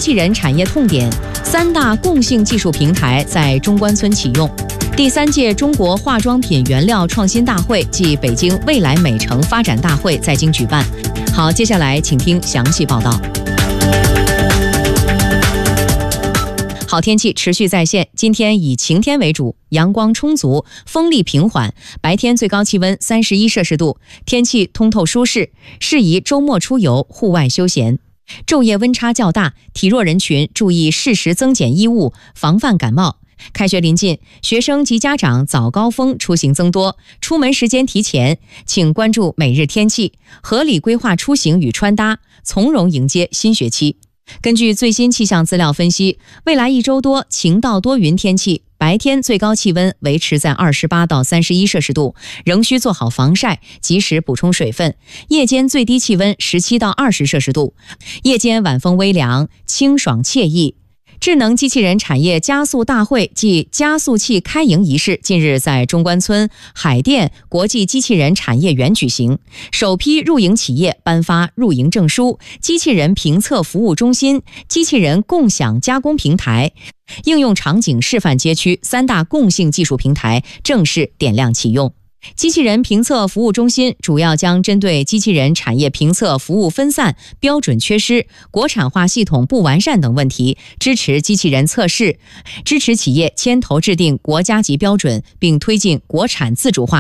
器人产业痛点，3大共性技术平台在中关村启用。第3届中国化妆品原料创新大会暨北京未来美城发展大会在京举办。好，接下来请听详细报道。好天气持续在线，今天以晴天为主，阳光充足，风力平缓，白天最高气温31摄氏度，天气通透舒适，适宜周末出游、户外休闲。昼夜温差较大，体弱人群注意适时增减衣物，防范感冒。开学临近，学生及家长早高峰出行增多，出门时间提前，请关注每日天气，合理规划出行与穿搭，从容迎接新学期。根据最新气象资料分析，未来1周多晴到多云天气，白天最高气温维持在28到31摄氏度，仍需做好防晒，及时补充水分。夜间最低气温17到20摄氏度，夜间晚风微凉，清爽惬意。智能机器人产业加速大会暨加速器开营仪式近日在中关村海淀国际机器人产业园举行，首批入营企业颁发入营证书，机器人评测服务中心、机器人共享加工平台、应用场景示范街区3大共性技术平台正式点亮启用。机器人评测服务中心主要将针对机器人产业评测服务分散、标准缺失、国产化系统不完善等问题，支持机器人测试，支持企业牵头制定国家级标准，并推进国产自主化